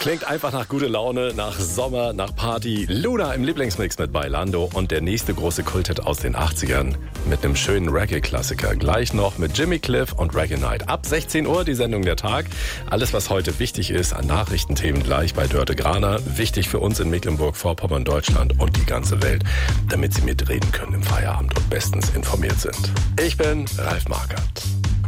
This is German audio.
Klingt einfach nach gute Laune, nach Sommer, nach Party. Luna im Lieblingsmix mit Bailando und der nächste große Kulthit aus den 80ern mit einem schönen Reggae-Klassiker. Gleich noch mit Jimmy Cliff und Reggae Night. Ab 16 Uhr die Sendung Der Tag. Alles, was heute wichtig ist an Nachrichtenthemen gleich bei Dörte Graner. Wichtig für uns in Mecklenburg-Vorpommern, Deutschland und die ganze Welt, damit Sie mitreden können im Feierabend und bestens informiert sind. Ich bin Ralf Markert.